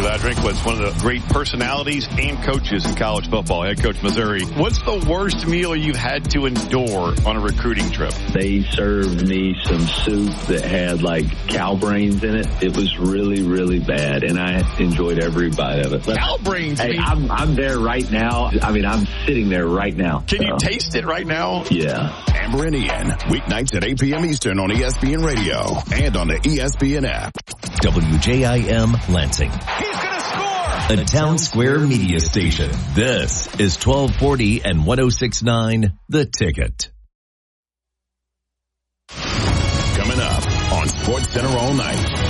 Todd Drinkwitz, one of the great personalities and coaches in college football, head coach Missouri. What's the worst meal you've had to endure on a recruiting trip? They served me some soup that had like cow brains in it. It was really, really bad, and I enjoyed every bite of it. But, cow brains? Hey, I'm there right now. I mean, I'm sitting there right now. Can you taste it right now? Yeah. Amber and Ian, weeknights at 8 p.m. Eastern on ESPN Radio and on the ESPN app. WJIM Lansing. He's going to score! A Town Square media station. This is 1240 and 106.9 The Ticket. Coming up on SportsCenter all night.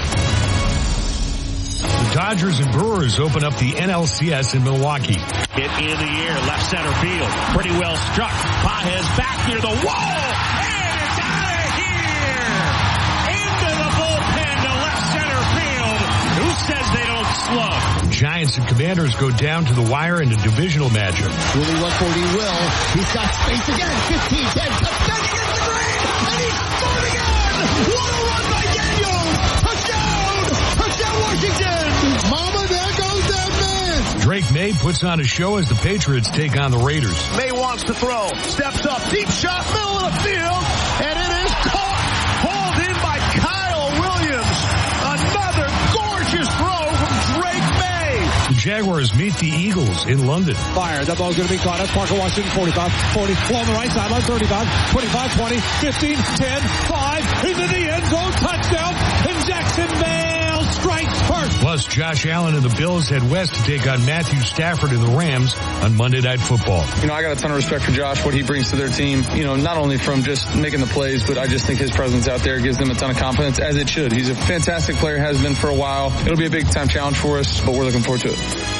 The Dodgers and Brewers open up the NLCS in Milwaukee. Hit in the air, left center field. Pretty well struck. Pages back near the wall. And it's out of here! Into the bullpen to left center field. Who says they don't slug? The Giants and Commanders go down to the wire in a divisional matchup. Really run for it, he will. He's got space again. 15, 10, touchdown against the green. And he scored again! What a run by Daniels! Touchdown! Touchdown Washington! Mama, there goes that man! Drake May puts on a show as the Patriots take on the Raiders. May wants to throw. Steps up. Deep shot, middle of the field. And it is caught. Hauled in by Kyle Williams. Another gorgeous throw from Drake May. The Jaguars meet the Eagles in London. Fire. That ball's going to be caught at Parker Washington. 45, 40, on the right sideline. 35, 25, 20, 15, 10, 5. Into the end zone. Touchdown. And Jackson Vale strikes first. Plus, Josh Allen and the Bills head west to take on Matthew Stafford and the Rams on Monday Night Football. You know, I got a ton of respect for Josh, what he brings to their team. You know, not only from just making the plays, but I just think his presence out there gives them a ton of confidence, as it should. He's a fantastic player, has been for a while. It'll be a big time challenge for us, but we're looking forward to it.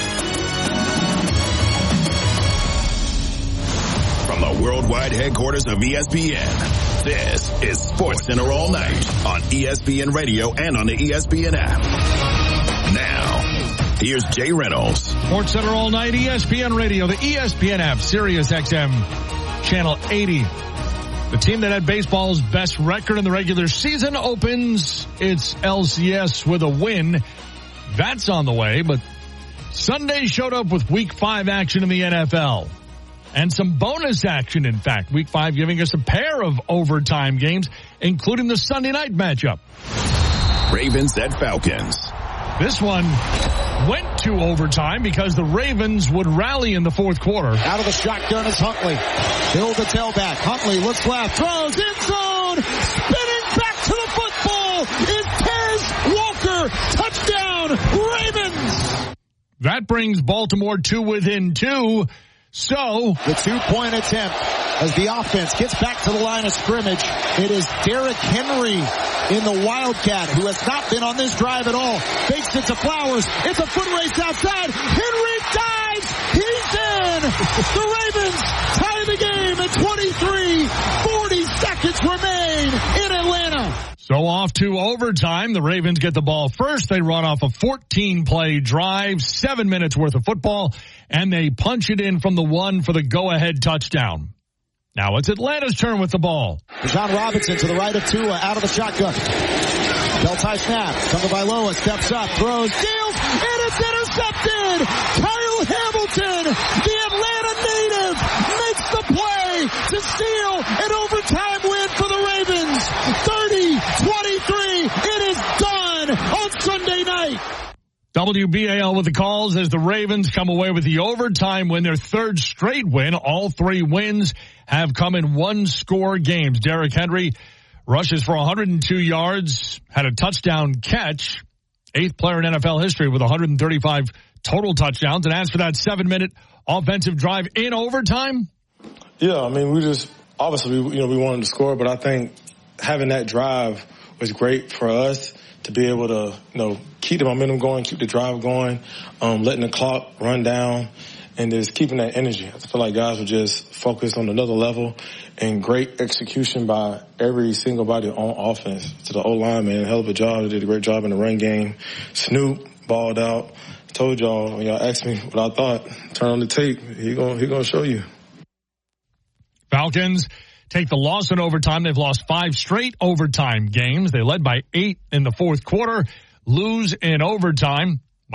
From the worldwide headquarters of ESPN, this is SportsCenter all night on ESPN Radio and on the ESPN app. Now, here's Jay Reynolds. SportsCenter all night, ESPN Radio, the ESPN app, Sirius XM, Channel 80. The team that had baseball's best record in the regular season opens its LCS with a win. That's on the way, but Sunday showed up with Week 5 action in the NFL. And some bonus action, in fact. Week 5 giving us a pair of overtime games, including the Sunday night matchup. Ravens at Falcons. This one went to overtime because the Ravens would rally in the fourth quarter. Out of the shotgun is Huntley. Bill the tailback. Huntley looks left. Throws in zone. Spinning back to the football is Tez Walker. Touchdown, Ravens. That brings Baltimore to within 2. So, the 2-point attempt as the offense gets back to the line of scrimmage. It is Derrick Henry in the Wildcat, who has not been on this drive at all. Fakes it to Flowers. It's a foot race outside. Henry dives. He's in. The Ravens tie the game at 23. 40 seconds remain in Atlanta. So off to overtime. The Ravens get the ball first. They run off a 14-play drive, 7 minutes worth of football, and they punch it in from the 1 for the go-ahead touchdown. Now it's Atlanta's turn with the ball. John Robinson to the right of Tua, out of the shotgun. Bell-tie snap. Tagovailoa steps up, throws, deals, and it's intercepted. Kyle Hamilton, the Atlanta native, makes the play to steal an overtime win for the Ravens. 30-23. It is done on Sunday night. WBAL with the calls as the Ravens come away with the overtime win, their third straight win. All 3 wins have come in one-score games. Derrick Henry rushes for 102 yards, had a touchdown catch, 8th player in NFL history with 135 total touchdowns. And as for that 7-minute offensive drive in overtime? Yeah, I mean, obviously, we wanted to score, but I think having that drive was great for us to be able to, keep the momentum going, keep the drive going, letting the clock run down, and just keeping that energy. I feel like guys were just focused on another level, and great execution by every single body on offense. To the O-line, man, hell of a job. They did a great job in the run game. Snoop balled out. I told y'all, when y'all asked me what I thought, turn on the tape. He gonna show you. Falcons take the loss in overtime. They've lost 5 straight overtime games. They led by 8 in the fourth quarter, lose in overtime.